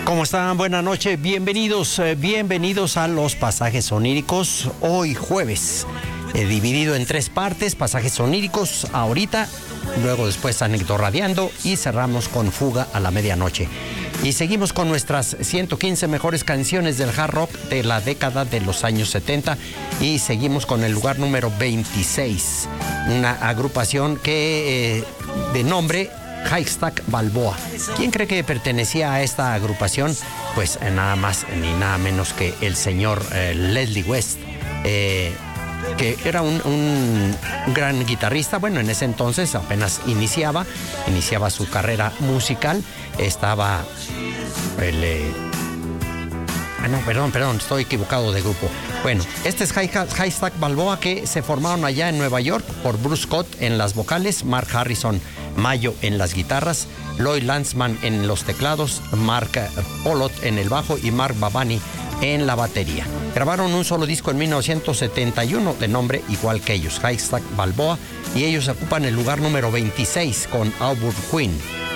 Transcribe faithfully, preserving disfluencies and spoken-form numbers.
¿Cómo están? Buenas noches, bienvenidos, eh, bienvenidos a los pasajes oníricos. Hoy jueves, eh, dividido en tres partes, pasajes oníricos ahorita, luego después Anecdorradiando y cerramos con Fuga a la medianoche. Y seguimos con nuestras ciento quince mejores canciones del hard rock de la década de los años setenta y seguimos con el lugar número veintiséis, una agrupación que eh, de nombre Haystack Balboa. ¿Quién cree que pertenecía a esta agrupación? Pues eh, nada más ni nada menos que el señor eh, Leslie West, eh, que era un, un gran guitarrista. Bueno, en ese entonces apenas iniciaba, iniciaba su carrera musical. Estaba el... Eh, ah, no, perdón, perdón, estoy equivocado de grupo. Bueno, este es Haystack Balboa, que se formaron allá en Nueva York por Bruce Scott en las vocales, Mark Harrison Mayo en las guitarras, Lloyd Landsman en los teclados, Mark Polott en el bajo y Mark Babani en la batería. Grabaron un solo disco en mil novecientos setenta y uno de nombre igual que ellos, Haystack Balboa, y ellos ocupan el lugar número veintiséis con Auburn Queen.